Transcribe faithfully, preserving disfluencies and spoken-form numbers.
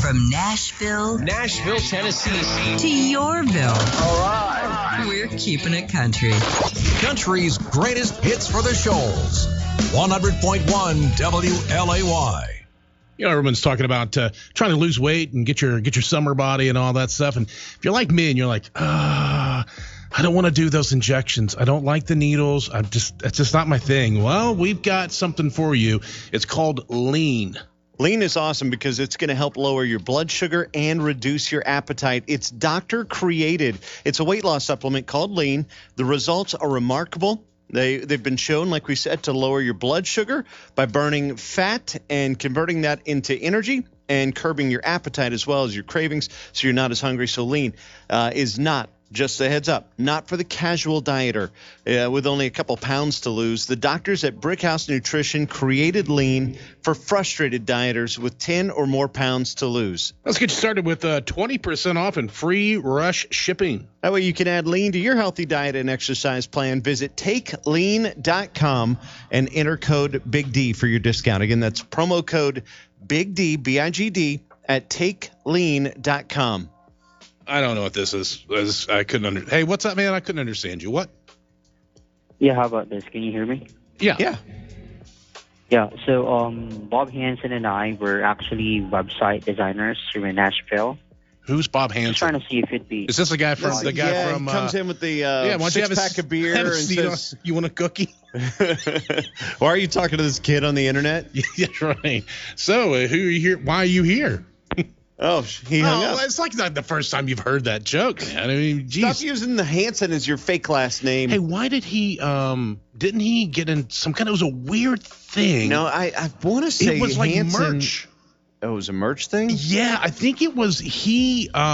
From Nashville, Nashville, Tennessee, to Yorville. All right. We're keeping it country. Country's greatest hits for the Shoals. one hundred point one W L A Y. You know, everyone's talking about uh, trying to lose weight and get your get your summer body and all that stuff. And if you're like me and you're like, ah, I don't want to do those injections. I don't like the needles. I'm just, that's just not my thing. Well, we've got something for you. It's called Lean. Lean is awesome because it's going to help lower your blood sugar and reduce your appetite. It's doctor created. It's a weight loss supplement called Lean. The results are remarkable. They, they've been shown, like we said, to lower your blood sugar by burning fat and converting that into energy and curbing your appetite as well as your cravings so you're not as hungry. So Lean uh, is not, just a heads up, not for the casual dieter uh, with only a couple pounds to lose. The doctors at Brickhouse Nutrition created Lean for frustrated dieters with ten or more pounds to lose. Let's get you started with uh, twenty percent off and free rush shipping. That way you can add Lean to your healthy diet and exercise plan. Visit take lean dot com and enter code Big D for your discount. Again, that's promo code Big D, B I G D, at take lean dot com. I don't know what this is. This- I couldn't under. Hey, what's up, man? I couldn't understand you. What? Yeah, how about this? Can you hear me? Yeah. Yeah. Yeah, so um, Bob Hansen and I were actually website designers here in Nashville. Who's Bob Just trying Hansen? to see if it'd be... Is this the guy from the guy yeah, from? he comes uh, in with the uh, yeah, why don't you have a six-pack of beer have a and seat says, on- you want a cookie? why are you talking to this kid on the internet? Yeah, right. So, uh, who are you here? Why are you here? Oh, he hung Oh, up. it's like not the first time you've heard that joke, man. I mean, Stop geez. using the Hansen as your fake last name. Hey, why did he? Um, didn't he get in some kind of? It was a weird thing. no, I, I want to say it was like Hansen, merch. Oh, it was a merch thing? Yeah, I think it was he. Um,